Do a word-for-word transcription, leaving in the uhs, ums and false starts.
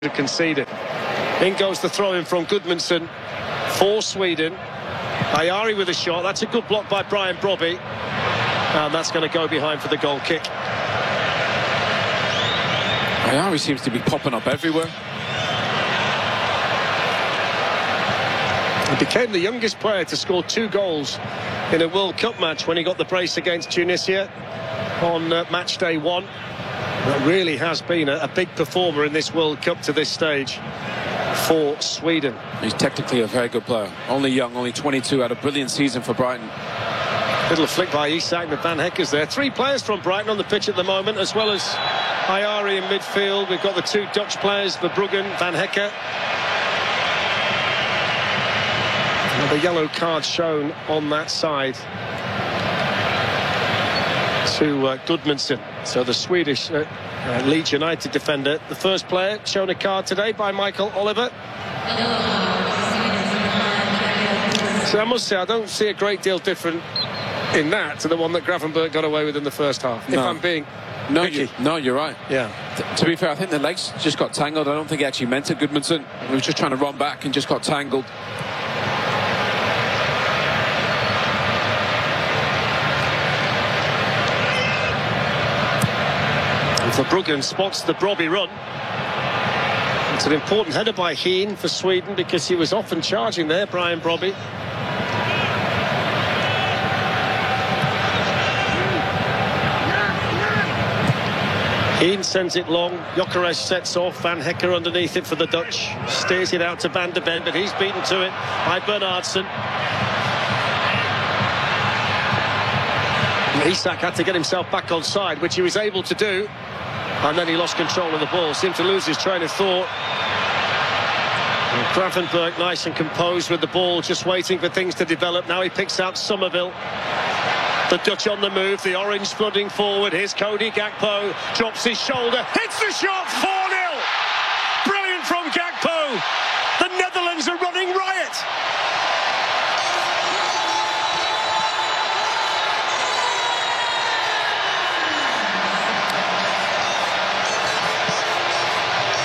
conceded. In goes the throw-in from Gudmundsson for Sweden. Ayari with a shot. That's a good block by Brian Brobbey. And that's going to go behind for the goal kick. Ayari seems to be popping up everywhere. He became the youngest player to score two goals in a World Cup match when he got the brace against Tunisia on uh, match day one. That really has been a, a big performer in this World Cup to this stage for Sweden. He's technically a very good player. Only young, only twenty-two, had a brilliant season for Brighton. Little flick by Isak, but Van Hecke's there. Three players from Brighton on the pitch at the moment, as well as Ayari in midfield. We've got the two Dutch players, Verbruggen, Van Hecke. And the yellow card shown on that side to uh, Gudmundsson. So the Swedish uh, uh, Leeds United defender, the first player shown a card today by Michael Oliver. So I must say, I don't see a great deal different in that to the one that Gravenberch got away with in the first half. No. If I'm being no, picky. you, no, you're right. Yeah. T to be fair, I think the legs just got tangled. I don't think he actually meant it, Gudmundsson. He was just trying to run back and just got tangled. Verbruggen spots the Brobbey run. It's an important header by Heen for Sweden because he was often charging there, Brian Brobbey. Heen sends it long. Gyökeres sets off. Van Hecke underneath it for the Dutch. Steers it out to Van de Ven, but he's beaten to it by Bernardsson. Isak had to get himself back on side, which he was able to do. And then he lost control of the ball. Seemed to lose his train of thought. And Gravenberch nice and composed with the ball, just waiting for things to develop. Now he picks out Somerville. The Dutch on the move, the orange flooding forward. Here's Cody Gakpo, drops his shoulder, hits the shot,